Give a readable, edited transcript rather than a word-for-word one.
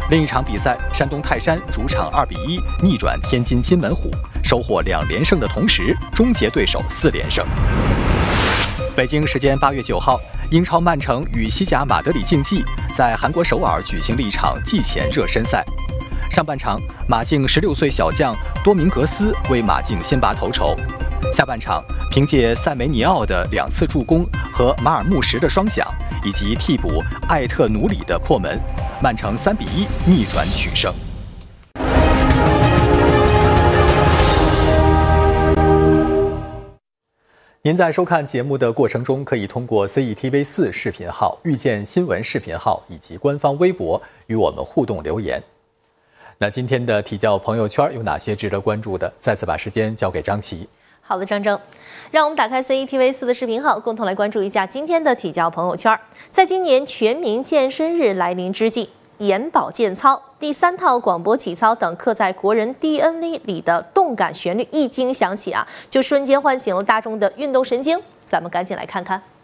另一场比赛，山东泰山主场2比1逆转天津津门虎，收获2连胜的同时，终结对手4连胜。北京时间8月9号，英超曼城与西甲马德里竞技在韩国首尔举行了一场季前热身赛。上半场，马竞16岁小将多明格斯为马竞先拔头筹。下半场，凭借塞梅尼奥的2次助攻和马尔穆什的双响，以及替补艾特努里的破门，曼城3比1逆转取胜。您在收看节目的过程中，可以通过 CETV4 视频号、遇见新闻视频号以及官方微博与我们互动留言。那今天的体教朋友圈有哪些值得关注的？再次把时间交给张琪。 好的，张征，让我们打开 CETV4 的视频号，共同来关注一下今天的体教朋友圈。在今年全民健身日来临之际，眼保健操、第3套广播体操等刻在国人 DNA 里的动感旋律一经响起就瞬间唤醒了大众的运动神经。咱们赶紧来看看。